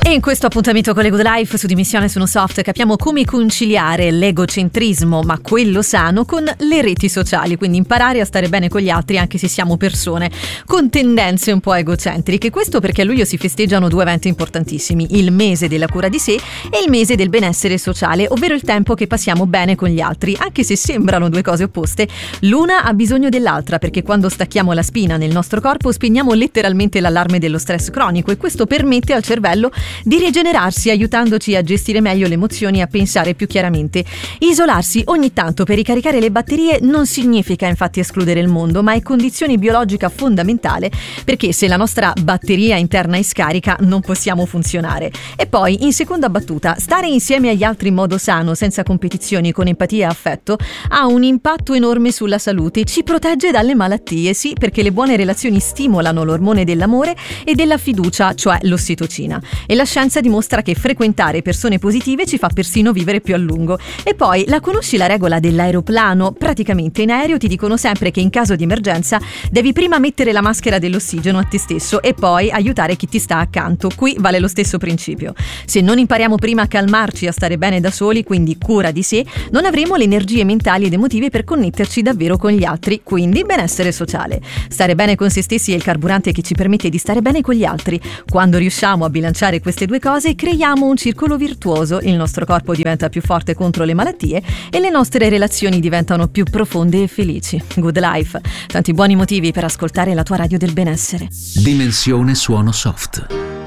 E in questo appuntamento con le Good Life su Dimissione Sono Soft capiamo come conciliare l'egocentrismo, ma quello sano, con le reti sociali, quindi imparare a stare bene con gli altri anche se siamo persone con tendenze un po' egocentriche. Questo perché a luglio si festeggiano due eventi importantissimi: il mese della cura di sé e il mese del benessere sociale, ovvero il tempo che passiamo bene con gli altri. Anche se sembrano due cose opposte, l'una ha bisogno dell'altra, perché quando stacchiamo la spina nel nostro corpo spegniamo letteralmente l'allarme dello stress cronico, e questo permette al cervello di rigenerarsi, aiutandoci a gestire meglio le emozioni e a pensare più chiaramente. Isolarsi ogni tanto per ricaricare le batterie non significa infatti escludere il mondo, ma è condizione biologica fondamentale, perché se la nostra batteria interna è scarica non possiamo funzionare. E poi, in seconda battuta, stare insieme agli altri in modo sano, senza competizioni, con empatia e affetto, ha un impatto enorme sulla salute, ci protegge dalle malattie, sì, perché le buone relazioni stimolano l'ormone dell'amore e della fiducia, cioè l'ossitocina. E la scienza dimostra che frequentare persone positive ci fa persino vivere più a lungo. E poi, la conosci la regola dell'aeroplano? Praticamente in aereo ti dicono sempre che in caso di emergenza devi prima mettere la maschera dell'ossigeno a te stesso e poi aiutare chi ti sta accanto. Qui vale lo stesso principio. Se non impariamo prima a calmarci, a stare bene da soli, quindi cura di sé, non avremo le energie mentali ed emotive per connetterci davvero con gli altri, quindi benessere sociale. Stare bene con se stessi è il carburante che ci permette di stare bene con gli altri. Quando riusciamo a bilanciare queste due cose, creiamo un circolo virtuoso, il nostro corpo diventa più forte contro le malattie e le nostre relazioni diventano più profonde e felici. Good Life, tanti buoni motivi per ascoltare la tua radio del benessere. Dimensione Suono Soft.